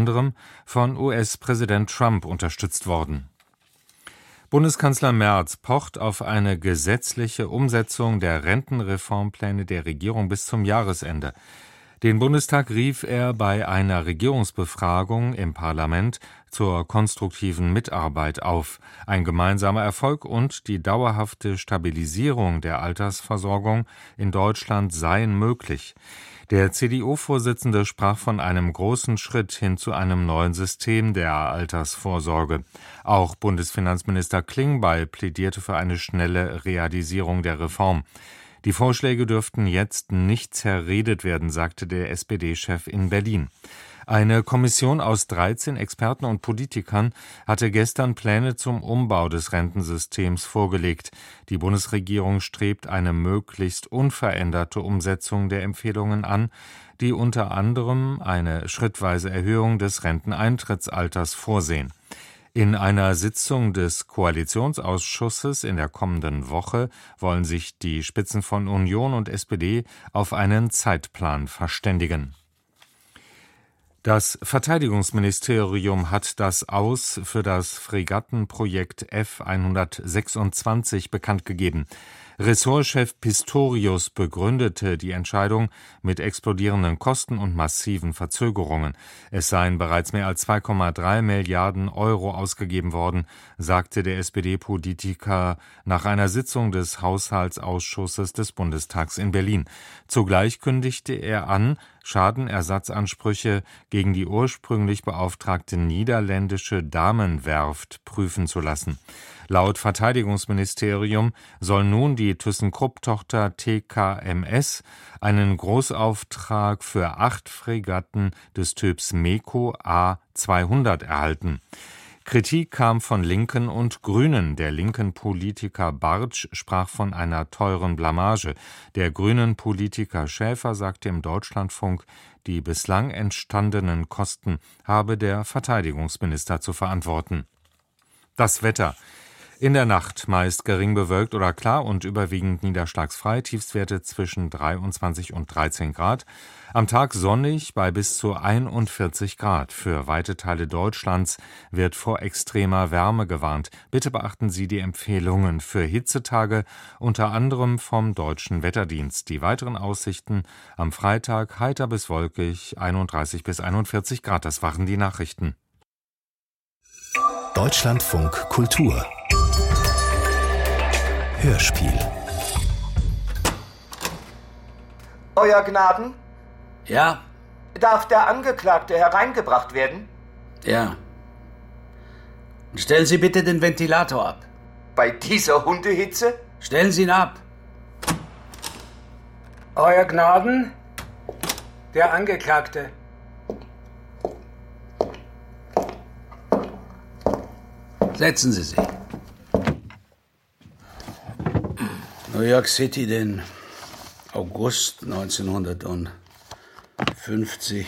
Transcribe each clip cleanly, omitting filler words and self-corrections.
anderem von US-Präsident Trump unterstützt worden. Bundeskanzler Merz pocht auf eine gesetzliche Umsetzung der Rentenreformpläne der Regierung bis zum Jahresende. Den Bundestag rief er bei einer Regierungsbefragung im Parlament zur konstruktiven Mitarbeit auf. Ein gemeinsamer Erfolg und die dauerhafte Stabilisierung der Altersversorgung in Deutschland seien möglich. Der CDU-Vorsitzende sprach von einem großen Schritt hin zu einem neuen System der Altersvorsorge. Auch Bundesfinanzminister Klingbeil plädierte für eine schnelle Realisierung der Reform. Die Vorschläge dürften jetzt nicht zerredet werden, sagte der SPD-Chef in Berlin. Eine Kommission aus 13 Experten und Politikern hatte gestern Pläne zum Umbau des Rentensystems vorgelegt. Die Bundesregierung strebt eine möglichst unveränderte Umsetzung der Empfehlungen an, die unter anderem eine schrittweise Erhöhung des Renteneintrittsalters vorsehen. In einer Sitzung des Koalitionsausschusses in der kommenden Woche wollen sich die Spitzen von Union und SPD auf einen Zeitplan verständigen. Das Verteidigungsministerium hat das Aus für das Fregattenprojekt F-126 bekannt gegeben. Ressortchef Pistorius begründete die Entscheidung mit explodierenden Kosten und massiven Verzögerungen. Es seien bereits mehr als 2,3 Milliarden Euro ausgegeben worden, sagte der SPD-Politiker nach einer Sitzung des Haushaltsausschusses des Bundestags in Berlin. Zugleich kündigte er an, Schadenersatzansprüche gegen die ursprünglich beauftragte niederländische Damenwerft prüfen zu lassen. Laut Verteidigungsministerium soll nun die ThyssenKrupp-Tochter TKMS einen Großauftrag für 8 Fregatten des Typs MEKO A200 erhalten. Kritik kam von Linken und Grünen. Der linken Politiker Bartsch sprach von einer teuren Blamage. Der grünen Politiker Schäfer sagte im Deutschlandfunk, die bislang entstandenen Kosten habe der Verteidigungsminister zu verantworten. Das Wetter. In der Nacht meist gering bewölkt oder klar und überwiegend niederschlagsfrei, Tiefstwerte zwischen 23 und 13 Grad. Am Tag sonnig bei bis zu 41 Grad. Für weite Teile Deutschlands wird vor extremer Wärme gewarnt. Bitte beachten Sie die Empfehlungen für Hitzetage, unter anderem vom Deutschen Wetterdienst. Die weiteren Aussichten am Freitag heiter bis wolkig, 31 bis 41 Grad. Das waren die Nachrichten. Deutschlandfunk Kultur Hörspiel. Euer Gnaden? Ja? Darf der Angeklagte hereingebracht werden? Ja. Stellen Sie bitte den Ventilator ab. Bei dieser Hundehitze? Stellen Sie ihn ab. Euer Gnaden? Der Angeklagte. Setzen Sie sich. New York City, den August 1950.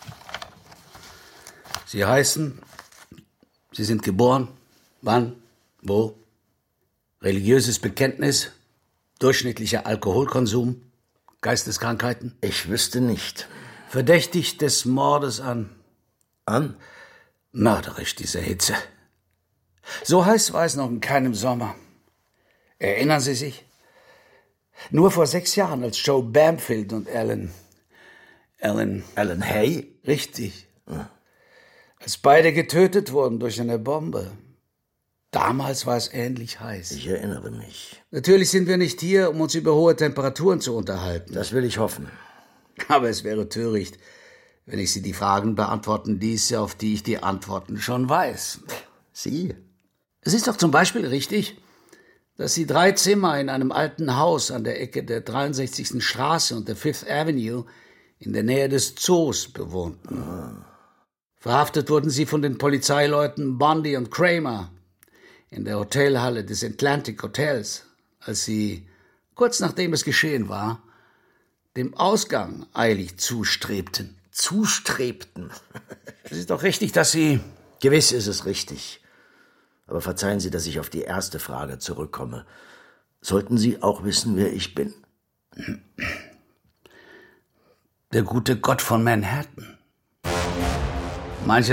Sie heißen, Sie sind geboren, wann, wo, religiöses Bekenntnis, durchschnittlicher Alkoholkonsum, Geisteskrankheiten? Ich wüsste nicht. Verdächtig des Mordes an? An? Mörderisch, diese Hitze. So heiß war es noch in keinem Sommer. Erinnern Sie sich? Nur vor 6 Jahren, als Joe Bamfield und Alan Hay? Richtig. Als beide getötet wurden durch eine Bombe. Damals war es ähnlich heiß. Ich erinnere mich. Natürlich sind wir nicht hier, um uns über hohe Temperaturen zu unterhalten. Das will ich hoffen. Aber es wäre töricht, wenn ich Sie die Fragen beantworten ließe, auf die ich die Antworten schon weiß. Sie? Es ist doch zum Beispiel richtig, dass Sie 3 Zimmer in einem alten Haus an der Ecke der 63. Straße und der Fifth Avenue in der Nähe des Zoos bewohnten. Verhaftet wurden Sie von den Polizeileuten Bundy und Kramer in der Hotelhalle des Atlantic Hotels, als Sie, kurz nachdem es geschehen war, dem Ausgang eilig zustrebten. Zustrebten? Es ist doch richtig, dass Sie... Gewiss ist es richtig. Aber verzeihen Sie, dass ich auf die erste Frage zurückkomme. Sollten Sie auch wissen, wer ich bin? Der gute Gott von Manhattan. Manche